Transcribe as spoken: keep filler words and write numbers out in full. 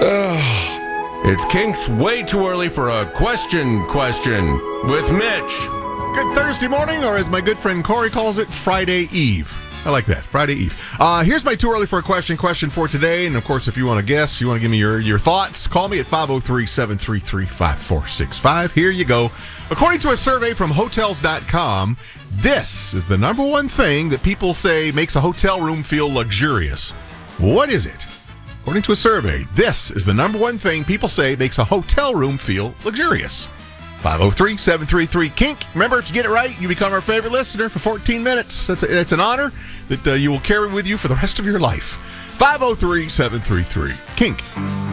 It's Kink's way too early for a question question with Mitch. Good Thursday morning, or as my good friend Corey calls it, Friday Eve. I like that, Friday Eve. Uh, here's my too early for a question question for today. And, of course, if you want to guess, you want to give me your, your thoughts, call me at five oh three, seven three three, five four six five. Here you go. According to a survey from Hotels dot com, this is the number one thing that people say makes a hotel room feel luxurious. What is it? According to a survey, this is the number one thing people say makes a hotel room feel luxurious. five oh three, seven three three, KINK. Remember, if you get it right, you become our favorite listener for fourteen minutes. That's a, it's an honor that uh, you will carry with you for the rest of your life. five oh three, seven three three, KINK.